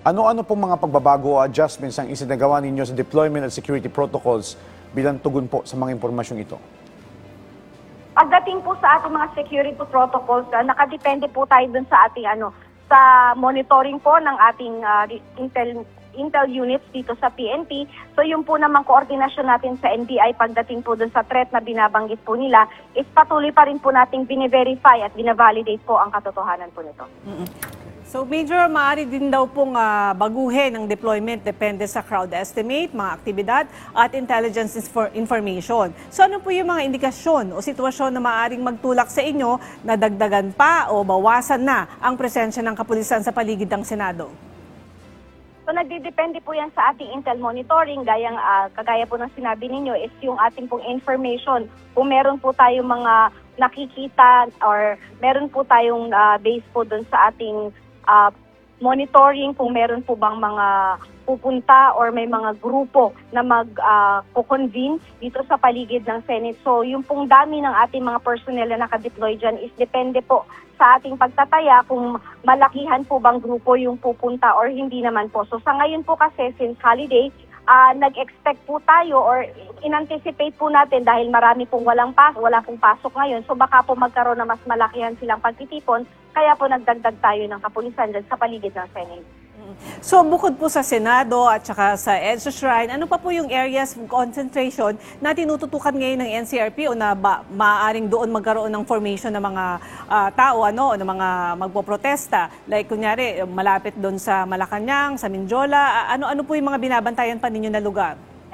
Ano-ano pong mga pagbabago o adjustments ang isinagawa ninyo sa deployment at security protocols bilang tugon po sa mga impormasyong ito? Pagdating po sa ating mga security protocols, nakadepende po tayo dun sa ating sa monitoring po ng ating intel units dito sa PNP. So yung po namang koordinasyon natin sa NBI pagdating po dun sa threat na binabanggit po nila is patuloy pa rin po nating bine-verify at bine-validate po ang katotohanan po nito. So Major, maaari din daw pong baguhin ang deployment depende sa crowd estimate, mga aktibidad at intelligence information. So ano po yung mga indikasyon o sitwasyon na maaaring magtulak sa inyo na dagdagan pa o bawasan na ang presensya ng kapulisan sa paligid ng Senado? So nagdidepende po yan sa ating intel monitoring, kagaya po ng sinabi ninyo is yung ating pong information. Kung meron po tayong mga nakikita or meron po tayong base po dun sa ating monitoring, kung meron po bang mga pupunta or may mga grupo na mag-convene dito sa paligid ng Senate. So yung pong dami ng ating mga personnel na nakadeploy dyan is depende po sa ating pagtataya kung malakihan po bang grupo yung pupunta or hindi naman po. So sa ngayon po kasi since holiday, nag-expect po tayo or in-anticipate po natin dahil marami pong wala pong pasok ngayon. So baka po magkaroon na mas malakihan silang pagtitipon, kaya po nagdagdag tayo ng kapulisan dyan sa paligid ng Senate. So bukod po sa Senado at saka sa EDSA Shrine, ano pa po yung areas of concentration na tinututukan ngayon ng NCRP o na maaaring doon magkaroon ng formation ng mga tao o ng mga magpoprotesta? Like kunyari, malapit doon sa Malacanang, sa Mindiola, ano po yung mga binabantayan pa ninyo na lugar?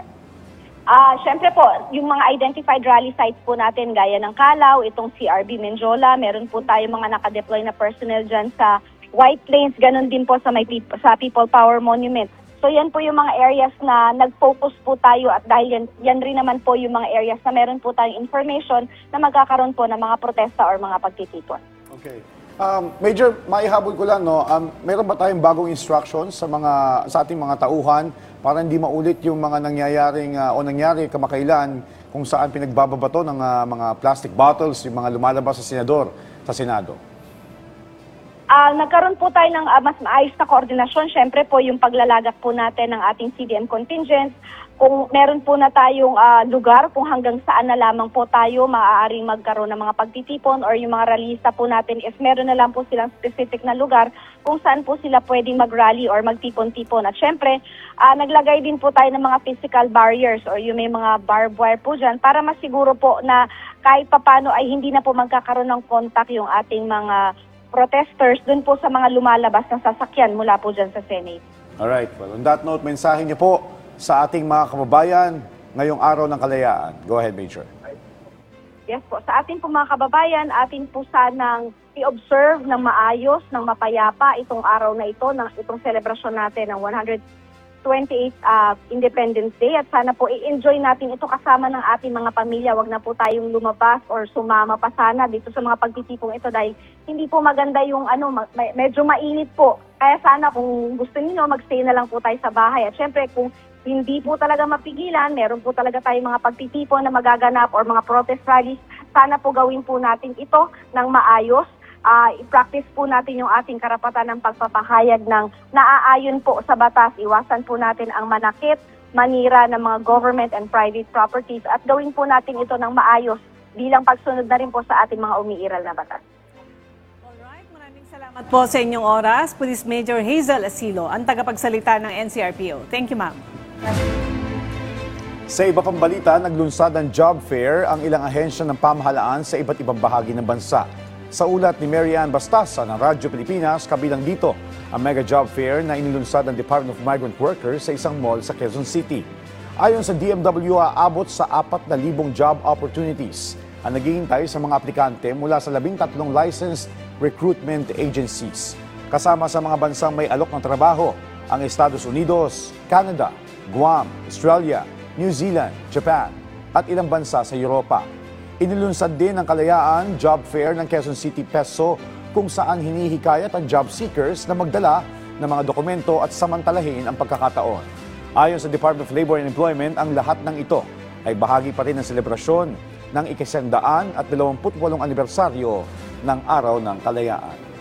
Siyempre po, yung mga identified rally sites po natin gaya ng Calao, itong CRB Mindiola, meron po tayo mga nakadeploy na personnel dyan sa White Plains, ganun din po sa People Power Monument. So yan po yung mga areas na nag-focus po tayo at dahil yan rin naman po yung mga areas na meron po tayong information na magkakaroon po ng mga protesta or mga pagtitipon. Okay. Major, maihabol ko lang, no? Meron ba tayong bagong instructions sa ating mga tauhan para hindi maulit yung mga nangyari kamakailan kung saan pinagbababato ng mga plastic bottles, yung mga lumalabas sa Senado? Nagkaroon po tayo ng mas maayos na koordinasyon. Siyempre po yung paglalagak po natin ng ating CDM contingents. Kung meron po na tayong lugar kung hanggang saan na lamang po tayo maaaring magkaroon ng mga pagtitipon or yung mga rallyista po natin is meron na lang po silang specific na lugar kung saan po sila pwedeng mag-rally or magtipon-tipon. At syempre, naglagay din po tayo ng mga physical barriers or yung may mga barbed wire po dyan para masiguro po na kahit papano ay hindi na po magkakaroon ng contact yung ating mga protesters dun po sa mga lumalabas na sasakyan mula po dyan sa Senate. Alright, well on that note, mensahe niyo po sa ating mga kababayan ngayong araw ng kalayaan. Go ahead, Major. Yes po, sa ating po mga kababayan, atin po sanang i-observe ng maayos, ng mapayapa itong araw na ito, itong selebrasyon natin ng 128th Independence Day at sana po i-enjoy natin ito kasama ng ating mga pamilya. Wag na po tayong lumabas or sumama pa sana dito sa mga pagtitipong ito dahil hindi po maganda yung medyo mainit po. Kaya sana kung gusto niyo magstay na lang po tayo sa bahay. At syempre kung hindi po talaga mapigilan, meron po talaga tayong mga pagtitipon na magaganap or mga protest rallies, sana po gawin po natin ito ng maayos. I-practice po natin yung ating karapatan ng pagpapahayag ng naaayon po sa batas. Iwasan po natin ang manakit, manira ng mga government and private properties at gawin po natin ito ng maayos bilang pagsunod na rin po sa ating mga umiiral na batas. Alright, maraming salamat po sa inyong oras. Police Major Hazel Asilo, ang tagapagsalita ng NCRPO. Thank you, ma'am. Sa iba pang balita, naglunsad ng job fair ang ilang ahensya ng pamahalaan sa iba't ibang bahagi ng bansa. Sa ulat ni Marian Bastasa ng Radyo Pilipinas, kabilang dito ang mega job fair na inilunsad ng Department of Migrant Workers sa isang mall sa Quezon City. Ayon sa DMW, aabot sa 4,000 job opportunities ang naghihintay sa mga aplikante mula sa 13 licensed recruitment agencies. Kasama sa mga bansang may alok ng trabaho ang Estados Unidos, Canada, Guam, Australia, New Zealand, Japan at ilang bansa sa Europa. Inilunsad din ang Kalayaan Job Fair ng Quezon City PESO kung saan hinihikayat ang job seekers na magdala ng mga dokumento at samantalahin ang pagkakataon. Ayon sa Department of Labor and Employment, ang lahat ng ito ay bahagi pa rin ng selebrasyon ng 128 anibersaryo ng Araw ng Kalayaan.